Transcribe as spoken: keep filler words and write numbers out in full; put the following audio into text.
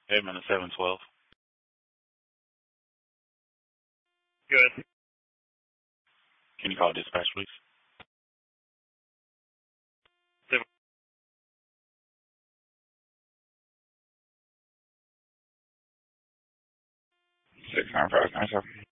Hey, man, it's seven twelve. Good. Can you call dispatch, please? Seven. Six nine five nine seven.